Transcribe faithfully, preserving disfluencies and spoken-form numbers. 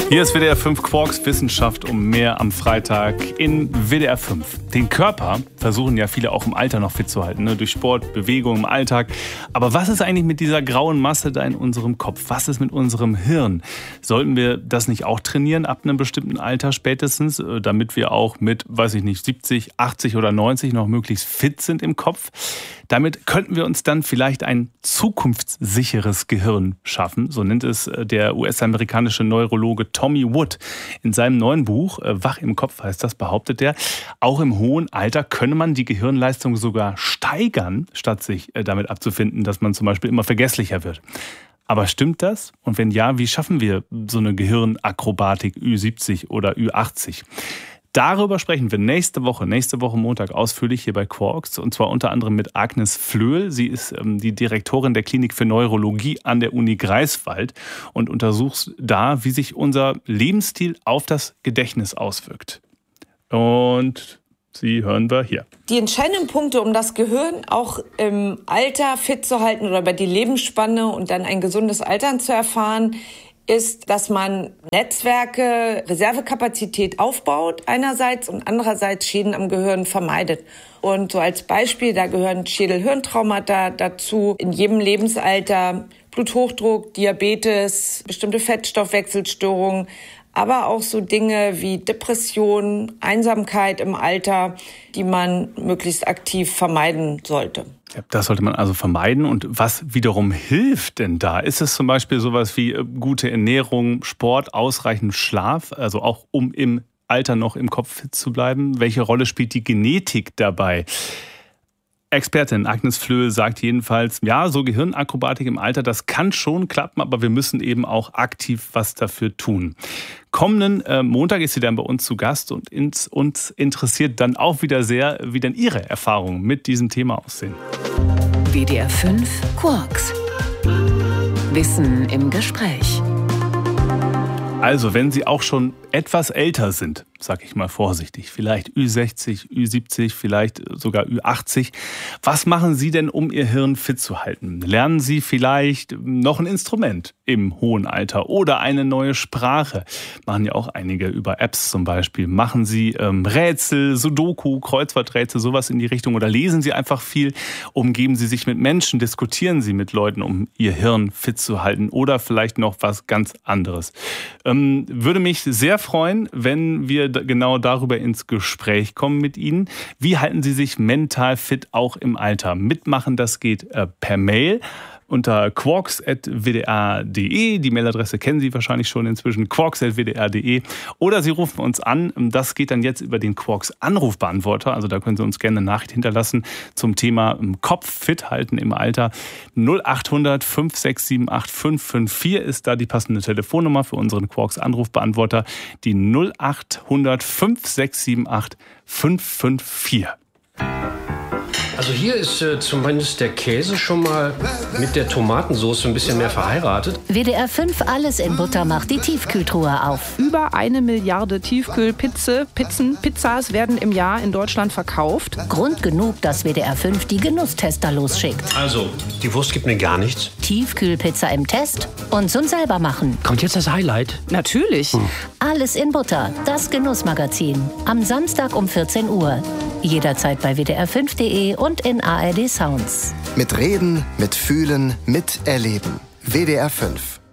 Hier ist W D R fünf Quarks Wissenschaft um mehr am Freitag in W D R fünf. Den Körper versuchen ja viele auch im Alter noch fit zu halten, ne? Durch Sport, Bewegung im Alltag. Aber was ist eigentlich mit dieser grauen Masse da in unserem Kopf? Was ist mit unserem Hirn? Sollten wir das nicht auch trainieren ab einem bestimmten Alter spätestens, damit wir auch mit, weiß ich nicht, siebzig, achtzig oder neunzig noch möglichst fit sind im Kopf? Damit könnten wir uns dann vielleicht ein zukunftssicheres Gehirn schaffen. So nennt es der U S-amerikanische Neurologe Tommy Wood. In seinem neuen Buch, Wach im Kopf heißt das, behauptet er, auch im hohen Alter könne man die Gehirnleistung sogar steigern, statt sich damit abzufinden, dass man zum Beispiel immer vergesslicher wird. Aber stimmt das? Und wenn ja, wie schaffen wir so eine Gehirnakrobatik Ü siebzig oder Ü achtzig? Darüber sprechen wir nächste Woche, nächste Woche Montag ausführlich hier bei Quarks. Und zwar unter anderem mit Agnes Flöhl. Sie ist ähm, die Direktorin der Klinik für Neurologie an der Uni Greifswald und untersucht da, wie sich unser Lebensstil auf das Gedächtnis auswirkt. Und sie hören wir hier. Die entscheidenden Punkte, um das Gehirn auch im Alter fit zu halten oder über die Lebensspanne und dann ein gesundes Altern zu erfahren, ist, dass man Netzwerke, Reservekapazität aufbaut einerseits und andererseits Schäden am Gehirn vermeidet. Und so als Beispiel, da gehören Schädel-Hirntraumata dazu, in jedem Lebensalter Bluthochdruck, Diabetes, bestimmte Fettstoffwechselstörungen, aber auch so Dinge wie Depression, Einsamkeit im Alter, die man möglichst aktiv vermeiden sollte. Ja, das sollte man also vermeiden. Und was wiederum hilft denn da? Ist es zum Beispiel sowas wie gute Ernährung, Sport, ausreichend Schlaf, also auch um im Alter noch im Kopf fit zu bleiben? Welche Rolle spielt die Genetik dabei? Expertin Agnes Flöhl sagt jedenfalls, ja, so Gehirnakrobatik im Alter, das kann schon klappen, aber wir müssen eben auch aktiv was dafür tun. Kommenden äh, Montag ist sie dann bei uns zu Gast und ins, uns interessiert dann auch wieder sehr, wie denn Ihre Erfahrungen mit diesem Thema aussehen. W D R fünf Quarks. Wissen im Gespräch. Also, wenn Sie auch schon etwas älter sind, sag ich mal vorsichtig, vielleicht Ü sechzig, Ü siebzig, vielleicht sogar Ü achtzig, was machen Sie denn, um Ihr Hirn fit zu halten? Lernen Sie vielleicht noch ein Instrument im hohen Alter oder eine neue Sprache? Machen ja auch einige über Apps zum Beispiel. Machen Sie ähm, Rätsel, Sudoku, Kreuzworträtsel, sowas in die Richtung, oder lesen Sie einfach viel, umgeben Sie sich mit Menschen, diskutieren Sie mit Leuten, um Ihr Hirn fit zu halten, oder vielleicht noch was ganz anderes. Ähm, würde mich sehr freuen, wenn wir genau darüber ins Gespräch kommen mit Ihnen. Wie halten Sie sich mental fit, auch im Alter? Mitmachen, das geht äh, per Mail unter quarks at w d r punkt d e. Die Mailadresse kennen Sie wahrscheinlich schon inzwischen, quarks at w d r punkt d e. Oder Sie rufen uns an. Das geht dann jetzt über den Quarks Anrufbeantworter. Also da können Sie uns gerne eine Nachricht hinterlassen zum Thema Kopf fit halten im Alter. null acht hundert fünf sechs sieben acht fünf fünf vier ist da die passende Telefonnummer für unseren Quarks Anrufbeantworter. Die null acht hundert fünf sechs sieben acht fünf fünf vier. Also hier ist äh, zumindest der Käse schon mal mit der Tomatensauce ein bisschen mehr verheiratet. W D R fünf Alles in Butter macht die Tiefkühltruhe auf. Über eine Milliarde Tiefkühlpizze, Pizzen, Pizzas werden im Jahr in Deutschland verkauft. Grund genug, dass W D R fünf die Genusstester losschickt. Also, die Wurst gibt mir gar nichts. Tiefkühlpizza im Test und zum selber machen. Kommt jetzt das Highlight? Natürlich. Hm. Alles in Butter, das Genussmagazin. Am Samstag um vierzehn Uhr. Jederzeit bei w d r fünf punkt d e und in A R D Sounds. Mit Reden, mit Fühlen, mit Erleben. W D R fünf.